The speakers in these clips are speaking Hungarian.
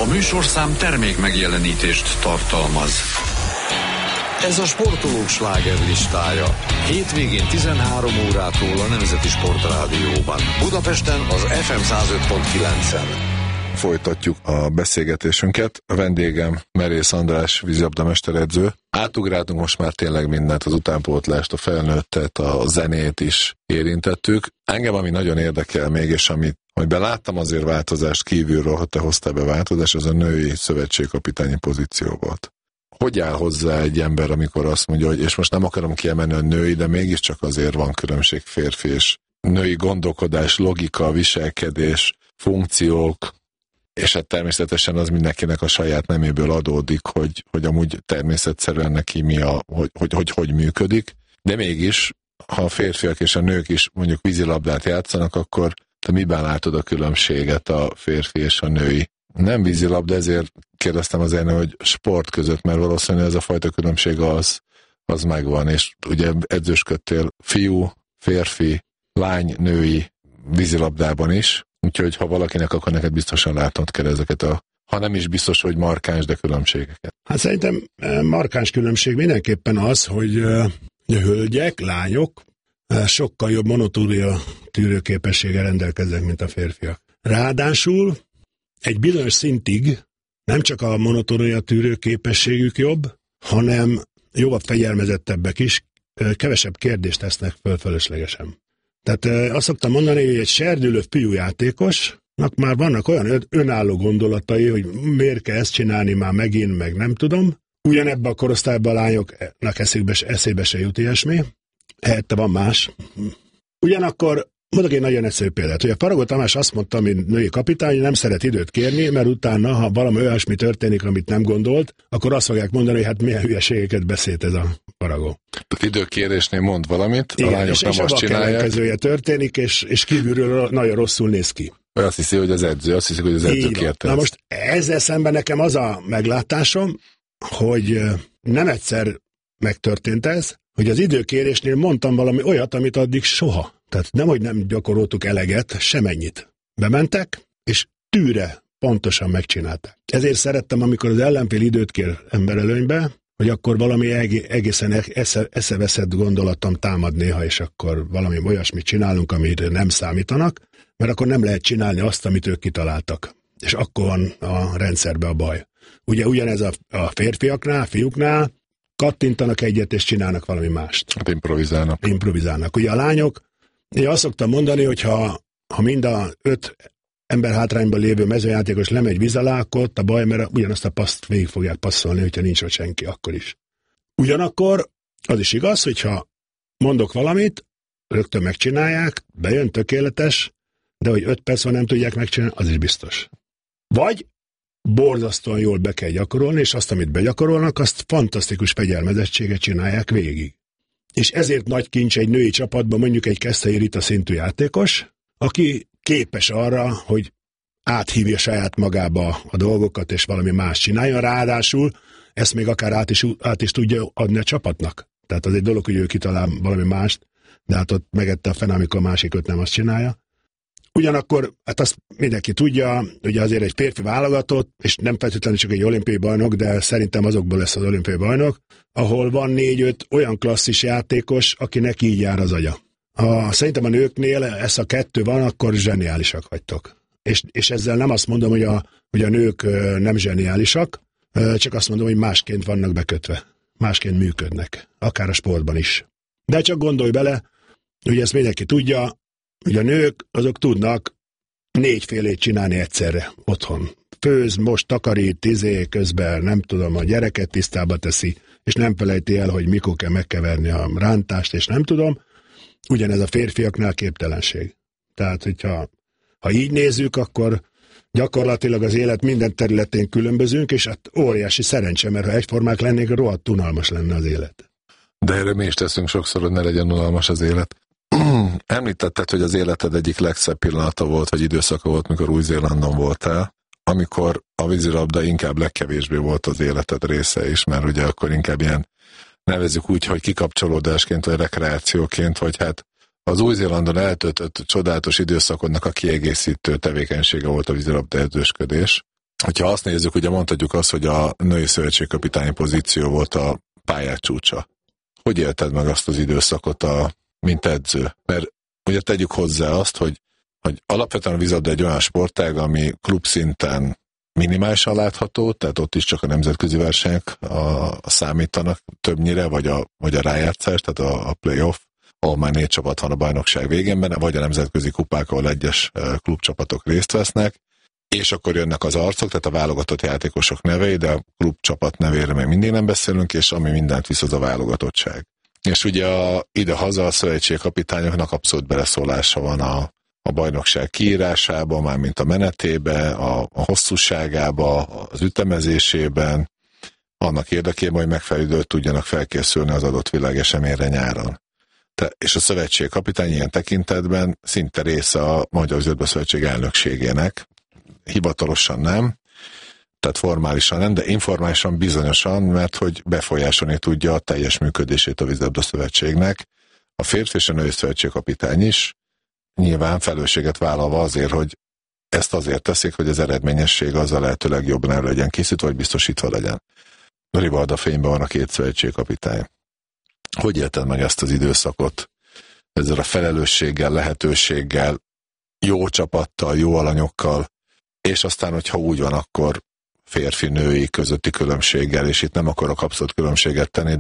A műsorszám termék megjelenítést tartalmaz. Ez a sportolók slágerlistája. Hétvégén 13 órától a Nemzeti Sportrádióban. Budapesten az FM 105.9-en. Folytatjuk a beszélgetésünket. A vendégem Merész András vízilabda mesteredző. Átugráltunk most már tényleg mindent, az utánpótlást, a felnőttet, a zenét is érintettük. Engem, ami nagyon érdekel még, és amiben láttam azért változást kívülről, hogy te hoztál be változást, az a női szövetségkapitányi pozíció volt. Hogy áll hozzá egy ember, amikor azt mondja, hogy, és most nem akarom kiemelni a női, de mégiscsak azért van különbség férfi és női gondolkodás, logika, viselkedés, funkciók, és hát természetesen az mindenkinek a saját neméből adódik, hogy amúgy természetszerűen neki mi hogy működik, de mégis, ha a férfiak és a nők is mondjuk vízilabdát játszanak, akkor te miben látod a különbséget a férfi és a női? Nem vízilabda, ezért kérdeztem azért, hogy sport között, mert valószínűleg ez a fajta különbség az megvan, és ugye edzősködtél fiú, férfi, lány, női vízilabdában is, úgyhogy ha valakinek, akkor neked biztosan látnod kell ezeket ha nem is biztos, hogy markáns, de különbségeket. Hát szerintem markáns különbség mindenképpen az, hogy a hölgyek, lányok sokkal jobb monotónia tűrőképességgel rendelkeznek, mint a férfiak. Ráadásul egy bizonyos szintig nem csak a monotónia tűrőképességük jobb, hanem jóval fegyelmezettebbek is, kevesebb kérdést tesznek föl fölöslegesen. Tehát azt szoktam mondani, hogy egy serdülő fiújátékosnak már vannak olyan önálló gondolatai, hogy miért kell ezt csinálni már megint, meg nem tudom. Ugyanebben a korosztályban a lányoknak eszébe se jut ilyesmi, helyette van más. Ugyanakkor mondok egy nagyon egyszerű példát, hogy a Faragó Tamás azt mondta, mint női kapitány, hogy nem szeret időt kérni, mert utána, ha valami olyasmi történik, amit nem gondolt, akkor azt fogják mondani, hogy hát milyen hülyeségeket beszélt ez a Faragó. Időkérésnél mond valamit, a lányok nem azt csinálják. És történik, és kívülről nagyon rosszul néz ki. Azt hiszi, hogy az edző kérte. Na most ezzel szemben nekem az a meglátásom, hogy nem egyszer megtörtént ez, hogy az időkérésnél mondtam valami olyat, amit addig soha. Tehát nemhogy nem gyakoroltuk eleget, semennyit. Bementek, és tűre pontosan megcsinálták. Ezért szerettem, amikor az ellenfél időt kér emberelőnybe, hogy akkor valami egészen eszeveszett gondolatom támad néha, és akkor valami olyasmit csinálunk, amit nem számítanak, mert akkor nem lehet csinálni azt, amit ők kitaláltak. És akkor van a rendszerbe a baj. Ugye ugyanez a férfiaknál, fiúknál, kattintanak egyet, és csinálnak valami mást. Hát improvizálnak. Ugye a lányok, én azt szoktam mondani, hogy ha mind a 5 ember hátrányban lévő mezőjátékos lemegy víz alá, akkor ott a baj, mert ugyanazt a paszt végig fogják passzolni, hogyha nincs ott senki, akkor is. Ugyanakkor az is igaz, hogyha mondok valamit, rögtön megcsinálják, bejön tökéletes, de hogy 5 perc van nem tudják megcsinálni, az is biztos. Vagy borzasztóan jól be kell gyakorolni, és azt, amit begyakorolnak, azt fantasztikus fegyelmezettséget csinálják végig. És ezért nagy kincs egy női csapatban mondjuk egy Keszthelyi Rita szintű játékos, aki képes arra, hogy áthívja saját magába a dolgokat, és valami más csináljon, ráadásul ezt még akár át is tudja adni a csapatnak. Tehát az egy dolog, hogy ő kitalál valami mást, de hát ott megette a fene, amikor a másik 5 nem azt csinálja. Ugyanakkor, hát azt mindenki tudja, ugye azért egy férfi válogatott, és nem feltétlenül csak egy olimpiai bajnok, de szerintem azokból lesz az olimpiai bajnok, ahol van 4-5 olyan klasszis játékos, akinek így jár az agya. Szerintem a nőknél ez a 2 van, akkor zseniálisak vagytok. És ezzel nem azt mondom, hogy a nők nem zseniálisak, csak azt mondom, hogy másként vannak bekötve. Másként működnek, akár a sportban is. De csak gondolj bele, hogy ezt mindenki tudja, hogy a nők azok tudnak 4 félét csinálni egyszerre otthon. Főz, most takarít, közben nem tudom, a gyereket tisztába teszi, és nem felejti el, hogy mikor kell megkeverni a rántást, és nem tudom. Ugyanez a férfiaknál képtelenség. Tehát, ha így nézzük, akkor gyakorlatilag az élet minden területén különbözünk, és hát óriási szerencse, mert ha egyformák lennénk, rohadt unalmas lenne az élet. De erre mi is teszünk sokszor, hogy ne legyen unalmas az élet. Említetted, hogy az életed egyik legszebb pillanata volt, vagy időszaka volt, mikor Új-Zélandon voltál, amikor a vízilabda inkább legkevésbé volt az életed része is, mert ugye akkor inkább ilyen, nevezzük úgy, hogy kikapcsolódásként, vagy rekreációként, vagy hát az Új-Zélandon eltöltött csodálatos időszakodnak a kiegészítő tevékenysége volt a vízilabda edzősködés. hogyha azt nézzük, ugye mondhatjuk azt, hogy a női szövetségkapitányi pozíció volt a pályák csúcsa. Hogy élted meg azt az időszakot, mint edző? Mert ugye tegyük hozzá azt, hogy alapvetően a vízilabda egy olyan sportág, ami klubszinten minimálisan látható, tehát ott is csak a nemzetközi versenyek számítanak többnyire, vagy a rájátszás, tehát a playoff, ahol már 4 csapat van a bajnokság végén benne, vagy a nemzetközi kupák, ahol egyes klubcsapatok részt vesznek, és akkor jönnek az arcok, tehát a válogatott játékosok nevei, de a klubcsapat nevére még mindig nem beszélünk, és ami mindent visz, az a válogatottság. És ugye ide-haza a szövetségkapitányoknak abszolút beleszólása van a bajnokság kiírásába, mármint a menetébe, a hosszúságába, az ütemezésében, annak érdekében, hogy megfelelő időt tudjanak felkészülni az adott világeseményre nyáron. És a szövetségkapitány ilyen tekintetben szinte része a Magyar Vízilabda Szövetség elnökségének, hivatalosan nem, tehát formálisan nem, de informálisan bizonyosan, mert hogy befolyásolni tudja a teljes működését a Vízilabda Szövetségnek. A férfi és a női szövetségkapitány is nyilván felelősséget vállalva azért, hogy ezt azért teszik, hogy az eredményesség az a lehető legjobban el legyen készítve, vagy biztosítva legyen. Rivalda fényben van a 2 szövetségkapitány. Hogy élted meg ezt az időszakot? Ezzel a felelősséggel, lehetőséggel, jó csapattal, jó alanyokkal, és aztán, hogyha úgy van, akkor férfi-női közötti különbséggel, és itt nem akarok abszolút különbséget tenni,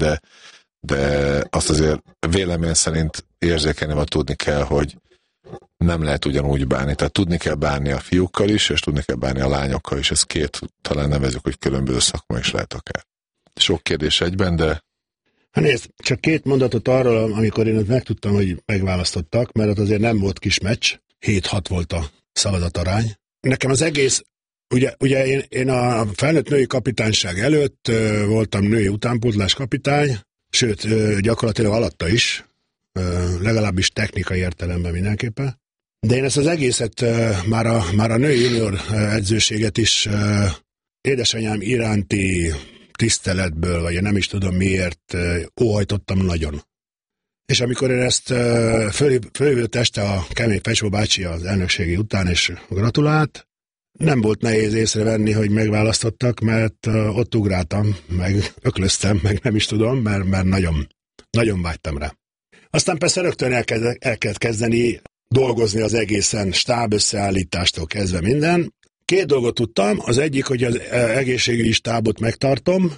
de azt azért vélemény szerint érzékelni, vagy tudni kell, hogy nem lehet ugyanúgy bánni. Tehát tudni kell bánni a fiúkkal is, és tudni kell bánni a lányokkal is. Ez 2, talán nevezzük, hogy különböző szakma is lehet akár. Sok kérdés egyben, de... Hát nézd, csak 2 mondatot arról, amikor én megtudtam, hogy megválasztottak, mert ott azért nem volt kis meccs, 7-6 volt a szavazatarány. Nekem az egész, ugye én a felnőtt női kapitányság előtt voltam női utánpótlás kapitány, sőt, gyakorlatilag alatta is, legalábbis technikai értelemben mindenképpen. De én ezt az egészet, már a női junior edzőséget is édesanyám iránti tiszteletből, vagy én nem is tudom miért, óhajtottam nagyon. És amikor én ezt fölhívott este a Kemény Fecsó bácsi az elnökségi után, és gratulált, nem volt nehéz észrevenni, hogy megválasztottak, mert ott ugráltam, meg öklöztem, meg nem is tudom, mert nagyon, nagyon vágytam rá. Aztán persze rögtön el kellett kezdeni dolgozni az egészen, stáb összeállítástól kezdve minden. 2 dolgot tudtam, az egyik, hogy az egészségügyi stábot megtartom,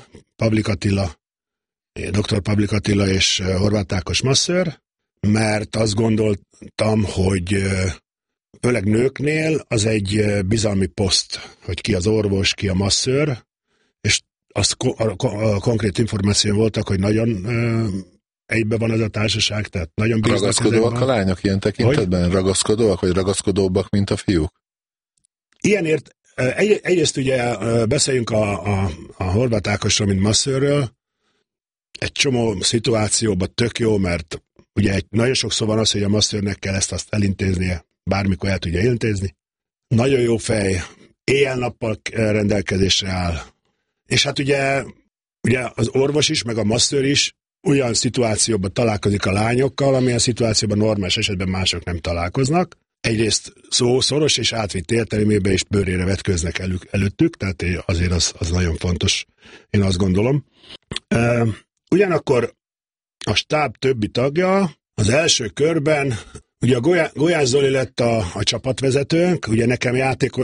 dr. Pavlik Attila és Horváth Ákos masször, mert azt gondoltam, hogy főleg nőknél az egy bizalmi poszt, hogy ki az orvos, ki a masször, és az konkrét információ voltak, hogy nagyon egybe van az a társaság, tehát nagyon bíznak. Ragaszkodóak a lányok ilyen tekintetben? Hogy? Ragaszkodóak, vagy ragaszkodóbbak, mint a fiúk? Ilyenért, egyrészt ugye beszéljünk a Horváth Ákosról, mint masszörről. Egy csomó szituációban tök jó, mert ugye nagyon sokszor van az, hogy a masszörnek kell ezt-azt elintéznie, bármikor el tudja intézni. Nagyon jó fej, éjjel-nappal rendelkezésre áll. És hát ugye az orvos is, meg a masször is olyan szituációban találkozik a lányokkal, amilyen szituációban normális esetben mások nem találkoznak. Egyrészt szoros és átvitt értelmében is bőrére vetköznek előttük, tehát azért az nagyon fontos, én azt gondolom. Ugyanakkor a stáb többi tagja az első körben, ugye a Golyás Zoli lett a csapatvezetőnk, ugye nekem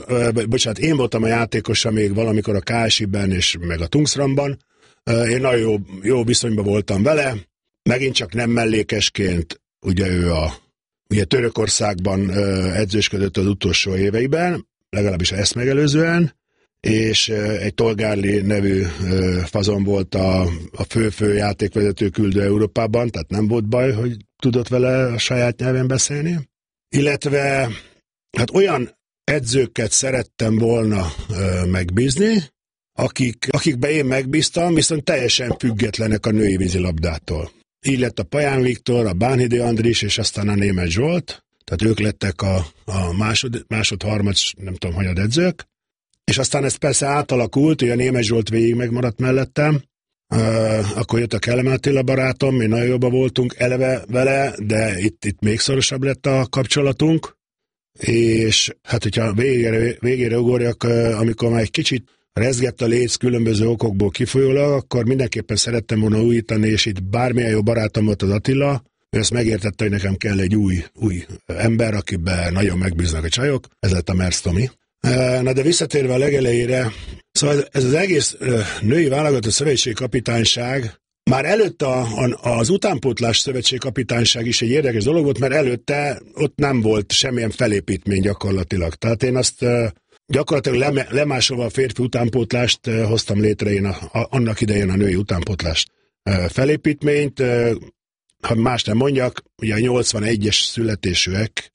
én voltam a játékosa még valamikor a KSI-ben és meg a Tungsramban. Én nagyon jó viszonyban voltam vele, megint csak nem mellékesként, ugye ő ugye Törökországban edzősködött az utolsó éveiben, legalábbis ezt megelőzően, és egy Tolgárli nevű fazon volt a fő játékvezető küldő Európában, tehát nem volt baj, hogy tudott vele a saját nyelven beszélni. Illetve hát olyan edzőket szerettem volna megbízni, akikbe én megbíztam, viszont teljesen függetlenek a női vízilabdától. Így lett a Paján Viktor, a Bánhidi Andris, és aztán a Németh Zsolt, tehát ők lettek a másod-harmad, nem tudom, hogy edzők. És aztán ez persze átalakult, hogy a Németh Zsolt végig megmaradt mellettem, akkor jött a Kelemen Attila barátom, mi nagyon jobban voltunk eleve vele, de itt még szorosabb lett a kapcsolatunk. és hát hogyha végére ugorjak, amikor már egy kicsit rezgett a léc különböző okokból kifolyólag, akkor mindenképpen szerettem volna újítani, és itt bármilyen jó barátom volt az Attila, ő ezt megértette, hogy nekem kell egy új ember, akiben nagyon megbíznak a csajok, ez lett a Mersz Tomi. Na de visszatérve a legelejére, szóval ez az egész női válogatott szövetségkapitányság, már előtte az utánpótlás szövetségkapitányság is egy érdekes dolog volt, mert előtte ott nem volt semmilyen felépítmény gyakorlatilag. Tehát én azt gyakorlatilag lemásolva a férfi utánpótlást hoztam létre én annak idején a női utánpótlást felépítményt. Ha más nem mondjak, ugye a 81-es születésűek,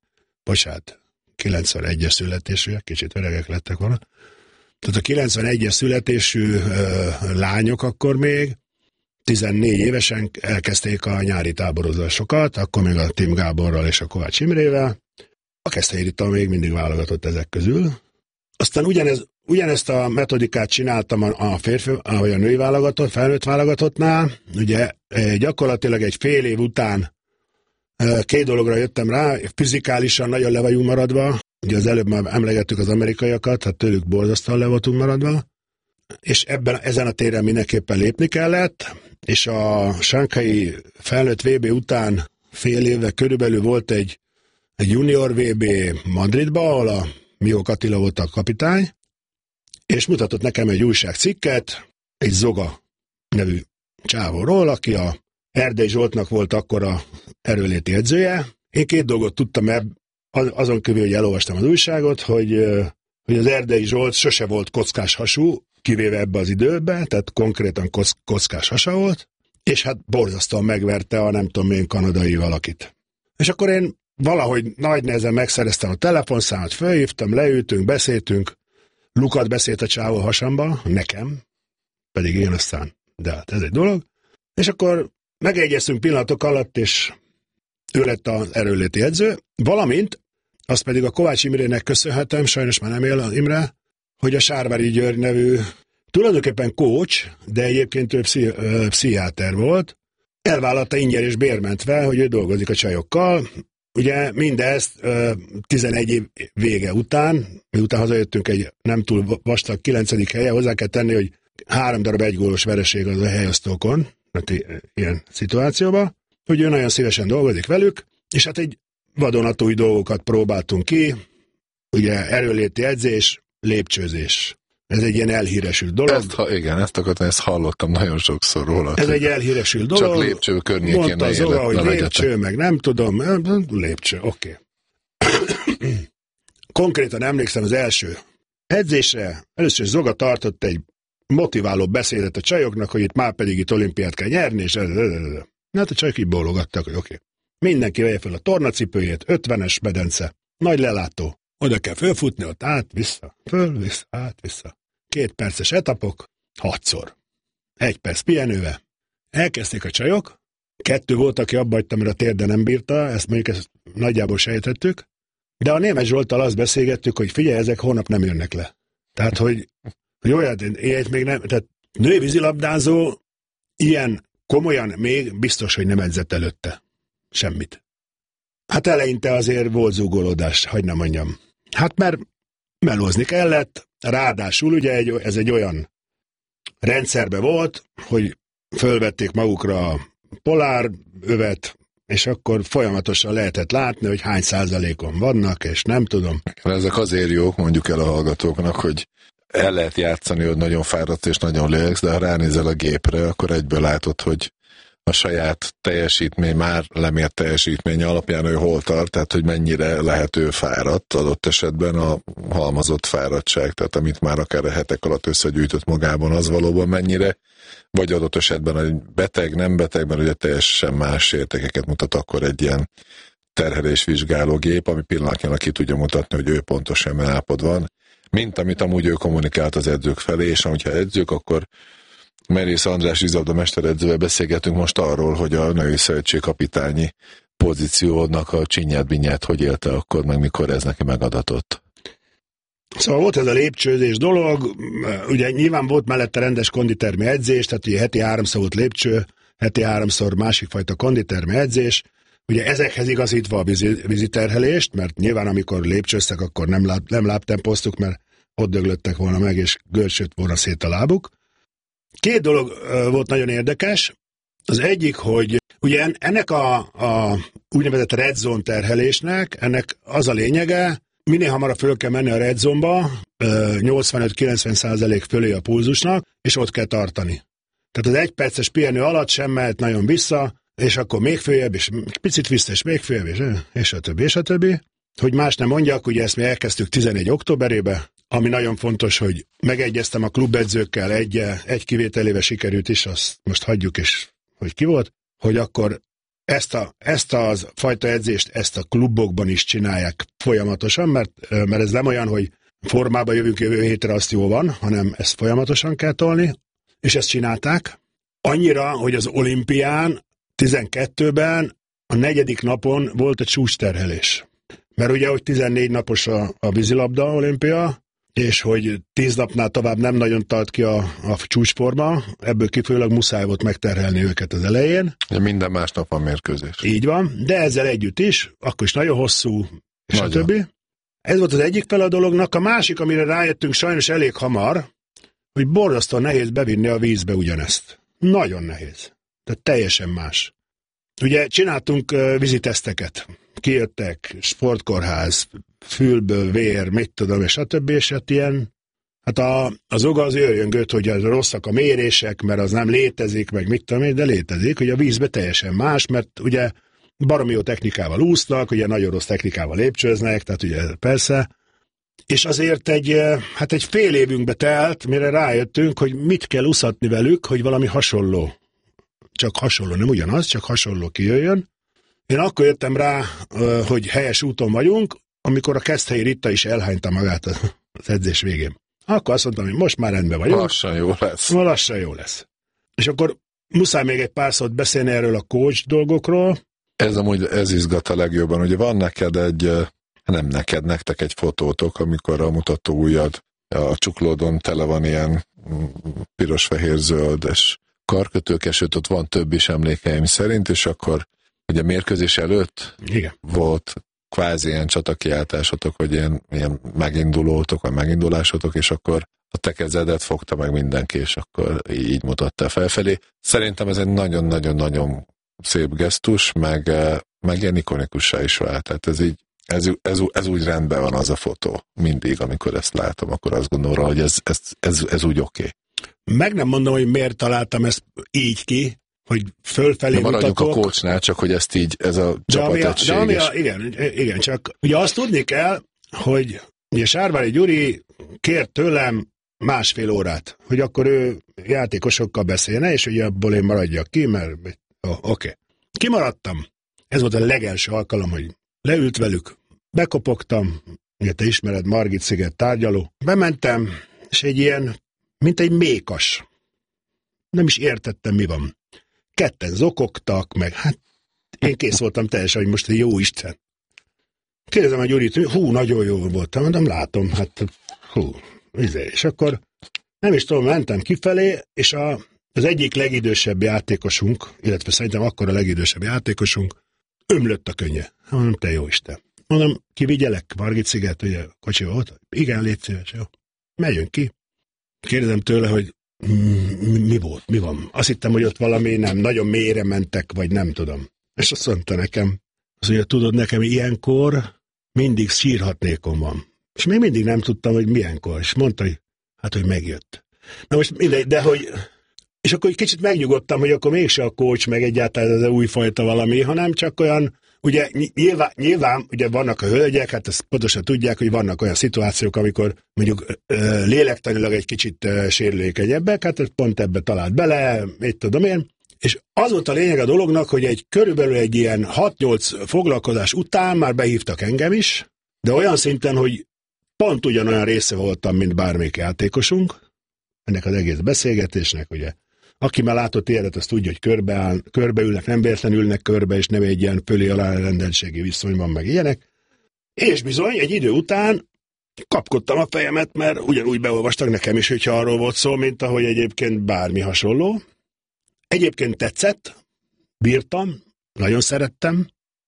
91-es születésűek, kicsit öregek lettek volna. Tehát a 91-es születésű lányok akkor még 14 évesen elkezdték a nyári táborozásokat, akkor még a Tim Gáborral és a Kovács Imrével. A Keszthelyi Rita még mindig válogatott ezek közül. Aztán ugyanezt a metodikát csináltam a férfi, ahogy a női válogatott, felnőtt válogatottnál. Ugye gyakorlatilag egy fél év után két dologra jöttem rá, fizikálisan nagyon le vagyunk maradva. Ugye az előbb már emlegettük az amerikaiakat, hát tőlük borzasztóan le voltunk maradva. És ezen a téren mindenképpen lépni kellett, és a shanghai felnőtt VB után fél évvel körülbelül volt egy junior VB Madridba, ahol a Miók Attila volt a kapitány, és mutatott nekem egy újságcikket, egy Zoga nevű csávóról, aki a Erdei Zsoltnak volt akkor a erőléti edzője. Én két dolgot tudtam azon kívül, hogy elolvastam az újságot, hogy az Erdei Zsolt sose volt kockás hasú, kivéve ebbe az időbe, tehát konkrétan kockás hasa volt, és hát borzasztóan megverte a nem tudom én kanadai valakit. És akkor én valahogy nagy nehezen megszereztem a telefonszámot, fölhívtam, leültünk, beszéltünk, Lukat beszélt a csávó hasamba, nekem, pedig én aztán, de hát ez egy dolog, és akkor megegyeztünk pillanatok alatt, és ő lett az erőléti edző, valamint, azt pedig a Kovács Imrének köszönhetem, sajnos már nem él az Imre, hogy a Sárvári György nevű, tulajdonképpen coach, de egyébként ő pszichiáter volt, elvállalta ingyen és bérmentve, hogy ő dolgozik a csajokkal. Ugye mindezt 11 év vége után, miután hazajöttünk egy nem túl vastag 9. helye, hozzá kell tenni, hogy 3 darab egygólos vereség az a helyosztókon, ilyen szituációban, hogy ő nagyon szívesen dolgozik velük, és hát egy vadonatúj dolgokat próbáltunk ki, ugye erőléti edzés, lépcsőzés. Ez egy ilyen elhíresült dolog. Ezt hallottam nagyon sokszor róla. Ez egy elhíresült dolog. Csak lépcső környékén mondta az Zoga, hogy lépcső, meg nem tudom, lépcső, oké. Konkrétan emlékszem az első edzésre, először Zoga tartott egy motiváló beszédet a csajoknak, hogy itt már pedig itt olimpiát kell nyerni, és hát a csajok így bólogattak, hogy oké. Mindenki vegye fel a tornacipőjét, 50-es medence, nagy lelátó. Oda kell fölfutni, ott át-vissza, föl-vissza, át-vissza. 2 perces etapok, 6-szor. 1 perc pihenővel. Elkezdték a csajok, 2 volt, aki abba hagyta, mert a térde nem bírta, ezt nagyjából sejtettük, de a Németh Zsolttal azt beszélgettük, hogy figyelj, ezek holnap nem jönnek le. Tehát, hogy olyat, ilyet még nem, tehát női vízilabdázó ilyen komolyan még biztos, hogy nem edzett előtte. Semmit. Hát eleinte azért volt zúgolódás, hogy nem mondjam. Hát mert melózni kellett, ráadásul ugye ez egy olyan rendszerbe volt, hogy fölvették magukra a polárövet, és akkor folyamatosan lehetett látni, hogy hány százalékon vannak, és nem tudom. Ezek azért jók, mondjuk el a hallgatóknak, hogy el lehet játszani, hogy nagyon fáradt és nagyon léleksz, de ha ránézel a gépre, akkor egyből látod, hogy a saját teljesítmény, már lemért teljesítmény alapján ő hol tart, tehát hogy mennyire lehető fáradt adott esetben a halmazott fáradtság, tehát amit már akár a hetek alatt összegyűjtött magában, az valóban mennyire, vagy adott esetben, hogy beteg, nem beteg, mert ugye teljesen más értékeket mutat akkor egy ilyen terhelésvizsgáló gép, ami pillanatnyilag ki tudja mutatni, hogy ő pontosan milyen állapotban van, mint amit amúgy ő kommunikált az edzők felé, és hogyha edzők, akkor Merész András vízilabda mesteredzővel beszélgetünk most arról, hogy a női szövetség kapitányi pozíciónak a csinyát-binyát hogy élte akkor, meg mikor ez neki megadatott. Szóval volt ez a lépcsőzés dolog, ugye nyilván volt mellette rendes konditermi edzés, tehát ugye heti 3-szor volt lépcső, heti 3-szor másik fajta konditermi edzés, Ugye ezekhez igazítva a víziterhelést, mert nyilván amikor lépcsőztek, akkor nem lábtempoztuk, mert ott döglöttek volna meg, és görcsöt volna szét a lábuk. Két dolog volt nagyon érdekes. Az egyik, hogy ugye ennek a úgynevezett red zone terhelésnek, ennek az a lényege, minél hamarabb föl kell menni a red zone-ba, 85-90% fölé a pulzusnak, és ott kell tartani. Tehát az 1 perces pihenő alatt sem mehet nagyon vissza, és akkor még följebb, és picit vissza, és még följebb, és a többi, és a többi. Hogy más nem mondjak, ugye ezt mi elkezdtük 11 októberébe, ami nagyon fontos, hogy megegyeztem a klubedzőkkel, egy kivételével sikerült is, azt most hagyjuk, és hogy ki volt, hogy akkor ezt a fajta edzést, ezt a klubokban is csinálják folyamatosan, mert ez nem olyan, hogy formába jövünk jövő hétre, azt jó van, hanem ezt folyamatosan kell tolni, és ezt csinálták. Annyira, hogy az olimpián 12-ben a 4. napon volt egy csúcsterhelés. Mert ugye, hogy 14 napos a vízilabda olimpia, és hogy 10 napnál tovább nem nagyon tart ki a csúcsforma, ebből kifolyólag muszáj volt megterhelni őket az elején. Minden másnap van mérkőzés. Így van, de ezzel együtt is, akkor is nagyon hosszú, és a többi. Ez volt az egyik fel a dolognak. A másik, amire rájöttünk sajnos elég hamar, hogy borzasztóan nehéz bevinni a vízbe ugyanezt. Nagyon nehéz. Tehát teljesen más. Ugye csináltunk víziteszteket. Kijöttek, sportkórház, fülből vér, mit tudom, és a többi, és hát ilyen, hát az oga az jöjjöngött, hogy az rosszak a mérések, mert az nem létezik, meg mit tudom én, de létezik, hogy a vízbe teljesen más, mert ugye baromi jó technikával úsznak, ugye nagyon rossz technikával lépcsőznek, tehát ugye persze, és azért egy fél évünkbe telt, mire rájöttünk, hogy mit kell úszatni velük, hogy valami hasonló. Csak hasonló, nem ugyanaz, csak hasonló kijöjjön. Én akkor jöttem rá, hogy helyes úton vagyunk, amikor a Keszthelyi Rita is elhányta magát az edzés végén. Akkor azt mondtam, hogy most már rendben vagyunk. Lassan jó lesz. És akkor muszáj még egy pár szót beszélni erről a coach dolgokról. Ez izgat a legjobban. Ugye van nektek egy fotótok, amikor a mutató ujjad a csuklódon tele van ilyen piros-fehér-zöldes karkötőkesőt, ott van több is emlékeim szerint, és akkor ugye mérkőzés előtt volt kvázi ilyen csatakiáltásotok, vagy ilyen megindulótok, vagy megindulásotok, ilyen a te kezedet fogta meg mindenki, és akkor így mutatta felfelé. Szerintem ez egy nagyon-nagyon-nagyon szép gesztus, meg ilyen ikonikussá is vált. Tehát ez úgy rendben van az a fotó. Mindig, amikor ezt látom, akkor azt gondolom, hogy ez úgy oké. Meg nem mondom, hogy miért találtam ezt így ki, hogy fölfelé mutatok. Maradjunk a coachnál, csak hogy ezt így, ez a csapategység. Igen, csak ugye azt tudni kell, hogy ugye Sárvári Gyuri kért tőlem 1,5 órát, hogy akkor ő játékosokkal beszélne, és ugye abból én maradjak ki, mert oké. Kimaradtam. Ez volt a legelső alkalom, hogy leült velük, bekopogtam, ugye te ismered, Margit-sziget tárgyaló. Bementem, és egy ilyen, mint egy mékas. Nem is értettem, mi van. Ketten zokogtak, meg hát én kész voltam teljesen, hogy most egy jó Isten. Kérdezem a Gyurit, nagyon jó voltam, mondom, látom, hát és akkor nem is tudom, mentem kifelé, és az egyik legidősebb játékosunk, illetve szerintem akkor a legidősebb játékosunk, ömlött a könnye. Mondom, te jó Isten. Mondom, kivigyelek, Margit-sziget, ugye kocsi volt? Igen, légy szíves, jó. Megyünk ki. Kérdezem tőle, hogy mi volt, mi van? Azt hittem, hogy ott valami nem, nagyon mélyre mentek, vagy nem tudom. És azt mondta nekem, tudod, nekem ilyenkor mindig sírhatnékom van. És még mindig nem tudtam, hogy milyenkor. És mondta, hogy megjött. Na most mindegy, de hogy... És akkor egy kicsit megnyugodtam, hogy akkor mégse a coach, meg egyáltalán ez a újfajta valami, hanem csak olyan, ugye nyilván ugye vannak a hölgyek, hát ezt pontosan tudják, hogy vannak olyan szituációk, amikor mondjuk lélektanilag egy kicsit sérülékenyebbek, hát pont ebbe talált bele, mit tudom én. És az volt a lényeg a dolognak, hogy körülbelül egy ilyen 6-8 foglalkozás után már behívtak engem is, de olyan szinten, hogy pont ugyanolyan része voltam, mint bármelyik játékosunk, ennek az egész beszélgetésnek, ugye. Aki már látott ilyenet, azt tudja, hogy körbeülnek, nem véletlenül ülnek körbe, és nem egy ilyen fölé-alá rendeltségi viszonyban, meg ilyenek. És bizony, egy idő után kapkodtam a fejemet, mert ugyanúgy beolvastak nekem is, hogyha arról volt szó, mint ahogy egyébként bármi hasonló. Egyébként tetszett, bírtam, nagyon szerettem,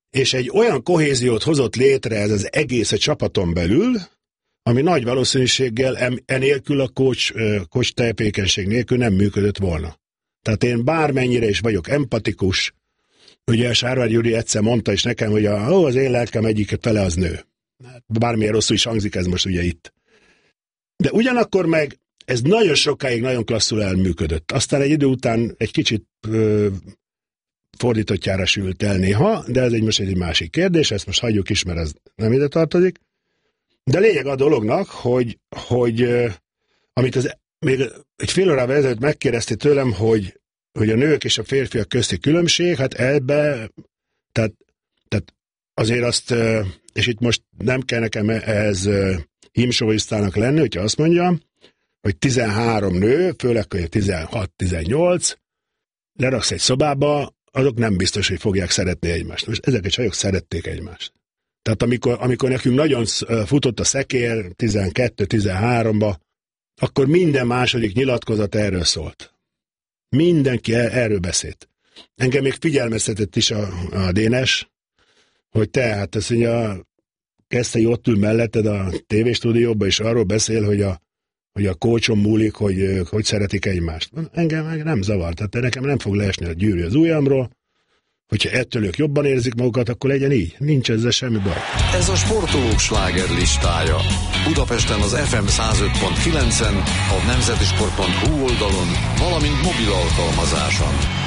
és egy olyan kohéziót hozott létre ez az egész a csapaton belül, ami nagy valószínűséggel enélkül a coach tevékenység nélkül nem működött volna. Tehát én bármennyire is vagyok empatikus, ugye a Sárváry Gyuri egyszer mondta is nekem, hogy az én lelkem egyik fele az nő. Bármilyen rosszul is hangzik ez most ugye itt. De ugyanakkor meg ez nagyon sokáig nagyon klasszul elműködött. Aztán egy idő után egy kicsit fordítottjára sült el néha, de ez most egy másik kérdés, ezt most hagyjuk is, mert ez nem ide tartozik. De lényeg a dolognak, hogy amit még egy fél órával ezelőtt megkérdezte tőlem, hogy a nők és a férfiak közti különbség, hát ebbe, tehát azért azt, és itt most nem kell nekem ehhez hímsovaisztának lenni, hogyha azt mondjam, hogy 13 nő, főleg 16-18, leraksz egy szobába, azok nem biztos, hogy fogják szeretni egymást. Most ezek a csajok szerették egymást. Tehát amikor nekünk nagyon futott a szekér 12-13-ba, akkor minden második nyilatkozat erről szólt. Mindenki erről beszélt. Engem még figyelmeztetett is a Dénes, hogy te, hát azt mondja, Keszthely ott ül melletted a tévéstúdióban, és arról beszél, hogy a coachon múlik, hogy szeretik egymást. Engem meg nem zavar, tehát nekem nem fog leesni a gyűrű az ujjamról, hogyha ettől ők jobban érzik magukat, akkor legyen így. Nincs ezzel semmi baj. Ez a sportolók slágerlistája. Budapesten az FM 105.9-en, a nemzetisport.hu oldalon, valamint mobil alkalmazáson.